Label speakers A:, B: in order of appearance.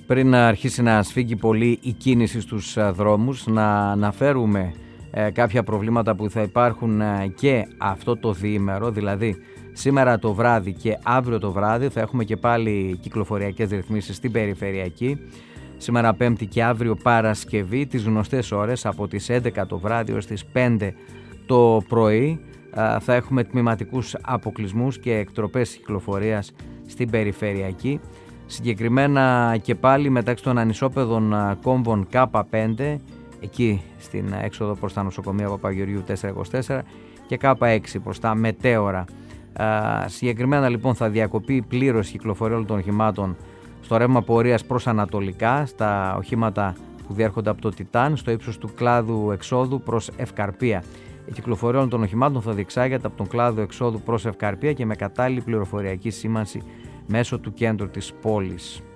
A: Πριν αρχίσει να σφίγγει πολύ η κίνηση στους δρόμους, να αναφέρουμε κάποια προβλήματα που θα υπάρχουν και αυτό το διήμερο, δηλαδή σήμερα το βράδυ και αύριο το βράδυ θα έχουμε και πάλι κυκλοφοριακές ρυθμίσεις στην περιφερειακή. Σήμερα Πέμπτη και αύριο Παρασκευή τις γνωστές ώρες από τις 11 το βράδυ ως τις 5 το πρωί θα έχουμε τμηματικούς αποκλεισμούς και εκτροπές κυκλοφορίας στην περιφερειακή. Συγκεκριμένα και πάλι μεταξύ των ανισόπεδων κόμβων K5, εκεί στην έξοδο προς τα νοσοκομεία Παπαγεωργίου 424 και K6 προς τα Μετέωρα. Συγκεκριμένα λοιπόν θα διακοπεί πλήρως η κυκλοφορία όλων των οχημάτων στο ρεύμα πορείας προς ανατολικά, στα οχήματα που διέρχονται από το Τιτάν, στο ύψος του κλάδου εξόδου προς Ευκαρπία. Η κυκλοφορία όλων των οχημάτων θα διεξάγεται από τον κλάδο εξόδου προς Ευκαρπία και με κατάλληλη πληροφοριακή σήμανση μέσω του κέντρου της πόλης.